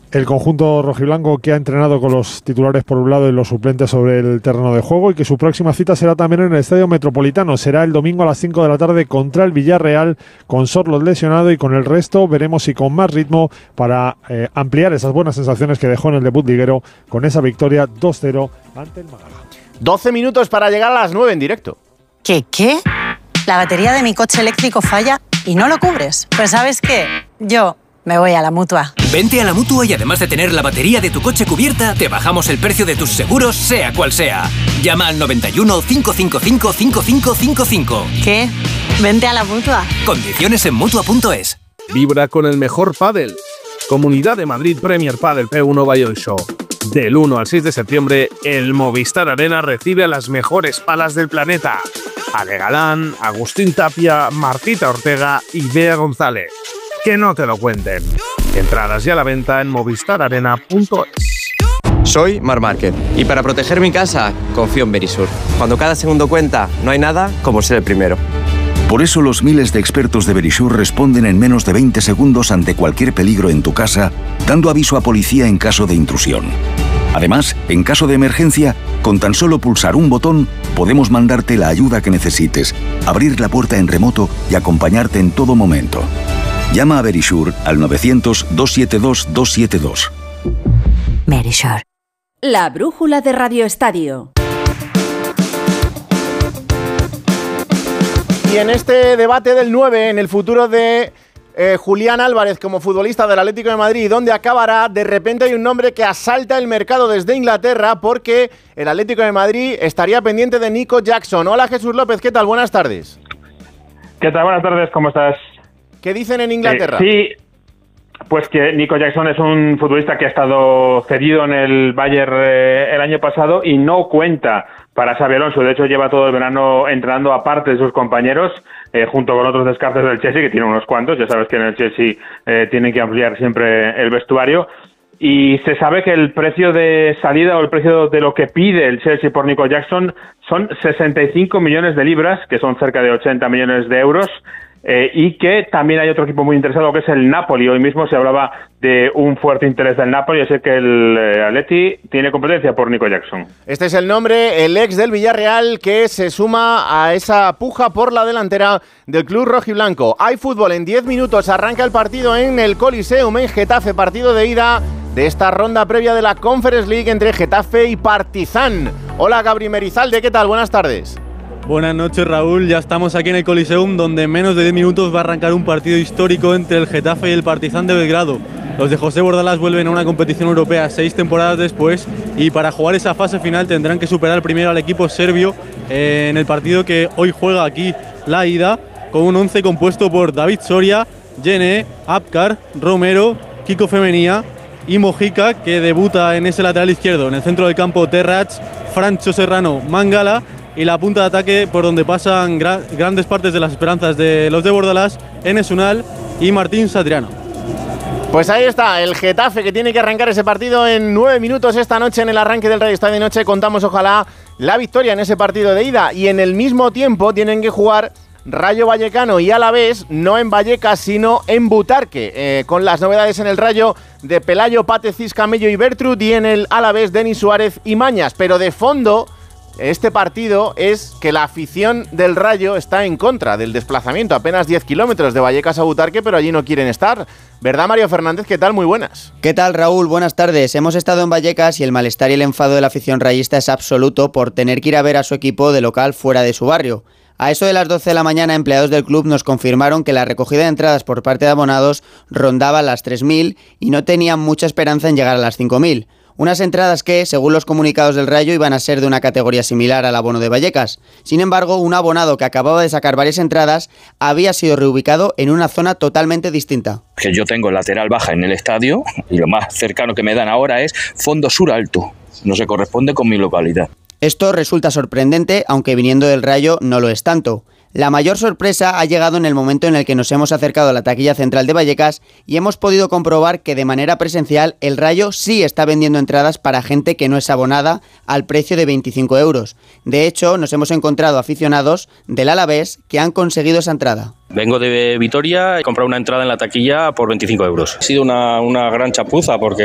El conjunto rojiblanco que ha entrenado con los titulares por un lado y los suplentes sobre el terreno de juego, y que su próxima cita será también en el Estadio Metropolitano. Será el domingo a las 5 de la tarde contra el Villarreal, con Sorloth lesionado, y con el resto veremos si con más ritmo para ampliar esas buenas sensaciones que dejó en el debut liguero con esa victoria 2-0 ante el Málaga. 12 minutos para llegar a las 9 en directo. ¿Qué? La batería de mi coche eléctrico falla y no lo cubres. Pues ¿sabes qué? Yo me voy a la Mutua. Vente a la Mutua y además de tener la batería de tu coche cubierta, te bajamos el precio de tus seguros, sea cual sea. Llama al 91 555 5555. ¿Qué? Vente a la Mutua. Condiciones en Mutua.es. Vibra con el mejor pádel. Comunidad de Madrid Premier Padel P1 Bayonne Show. Del 1 al 6 de septiembre, el Movistar Arena recibe a las mejores palas del planeta. Ale Galán, Agustín Tapia, Martita Ortega y Bea González. Que no te lo cuenten. Entradas ya a la venta en movistararena.es. Soy Marc Márquez y para proteger mi casa confío en Verisur. Cuando cada segundo cuenta, no hay nada como ser el primero. Por eso los miles de expertos de Verisur responden en menos de 20 segundos ante cualquier peligro en tu casa, dando aviso a policía en caso de intrusión. Además, en caso de emergencia, con tan solo pulsar un botón, podemos mandarte la ayuda que necesites, abrir la puerta en remoto y acompañarte en todo momento. Llama a Verisur al 900-272-272. Verisur. La brújula de Radio Estadio. Y en este debate del 9, en el futuro de Julián Álvarez como futbolista del Atlético de Madrid, ¿dónde acabará? De repente hay un nombre que asalta el mercado desde Inglaterra, porque el Atlético de Madrid estaría pendiente de Nico Jackson. Hola, Jesús López, ¿qué tal? Buenas tardes. ¿Qué tal? Buenas tardes, ¿cómo estás? ¿Qué dicen en Inglaterra? Sí, pues que Nico Jackson es un futbolista que ha estado cedido en el Bayern el año pasado y no cuenta para Xabi Alonso. De hecho, lleva todo el verano entrenando aparte de sus compañeros, junto con otros descartes del Chelsea, que tiene unos cuantos. Ya sabes que en el Chelsea tienen que ampliar siempre el vestuario. Y se sabe que el precio de salida o el precio de lo que pide el Chelsea por Nico Jackson son 65 millones de libras, que son cerca de 80 millones de euros. Y que también hay otro equipo muy interesado, que es el Napoli. Hoy mismo se hablaba de un fuerte interés del Napoli, así que el Atleti tiene competencia por Nico Jackson. Este es el nombre, el ex del Villarreal, que se suma a esa puja por la delantera del club rojiblanco. Hay fútbol en 10 minutos, arranca el partido en el Coliseum en Getafe, partido de ida de esta ronda previa de la Conference League entre Getafe y Partizan. Hola, Gabri Merizalde, ¿qué tal? Buenas tardes. Buenas noches, Raúl. Ya estamos aquí en el Coliseum, donde en menos de 10 minutos va a arrancar un partido histórico entre el Getafe y el Partizan de Belgrado. Los de José Bordalás vuelven a una competición europea 6 temporadas después, y para jugar esa fase final tendrán que superar primero al equipo serbio en el partido que hoy juega aquí la ida, con un 11 compuesto por David Soria, Jene, Apkar, Romero, Kiko Femenía y Mojica, que debuta en ese lateral izquierdo. En el centro del campo, Terrats, Francho Serrano, Mangala, y la punta de ataque por donde pasan grandes partes de las esperanzas de los de Bordalás, Enes Unal y Martín Satriano. Pues ahí está, el Getafe, que tiene que arrancar ese partido en 9 minutos esta noche. En el arranque del Radio Estadio de Noche contamos, ojalá, la victoria en ese partido de ida. Y en el mismo tiempo tienen que jugar Rayo Vallecano y Alavés, no en Vallecas, sino en Butarque, con las novedades en el Rayo de Pelayo, Patecis, Camello y Bertrud, y en el Alavés, Denis Suárez y Mañas. Pero de fondo, este partido es que la afición del Rayo está en contra del desplazamiento, apenas 10 kilómetros de Vallecas a Butarque, pero allí no quieren estar. ¿Verdad, Mario Fernández? ¿Qué tal? Muy buenas. ¿Qué tal, Raúl? Buenas tardes. Hemos estado en Vallecas y el malestar y el enfado de la afición rayista es absoluto por tener que ir a ver a su equipo de local fuera de su barrio. A eso de las 12 de la mañana, empleados del club nos confirmaron que la recogida de entradas por parte de abonados rondaba las 3.000 y no tenían mucha esperanza en llegar a las 5.000. Unas entradas que, según los comunicados del Rayo, iban a ser de una categoría similar al abono de Vallecas. Sin embargo, un abonado que acababa de sacar varias entradas había sido reubicado en una zona totalmente distinta. Que yo tengo lateral baja en el estadio y lo más cercano que me dan ahora es fondo sur alto. No se corresponde con mi localidad. Esto resulta sorprendente, aunque viniendo del Rayo no lo es tanto. La mayor sorpresa ha llegado en el momento en el que nos hemos acercado a la taquilla central de Vallecas y hemos podido comprobar que de manera presencial el Rayo sí está vendiendo entradas para gente que no es abonada al precio de 25 euros. De hecho, nos hemos encontrado aficionados del Alavés que han conseguido esa entrada. Vengo de Vitoria, he comprado una entrada en la taquilla por 25 euros. Ha sido una gran chapuza porque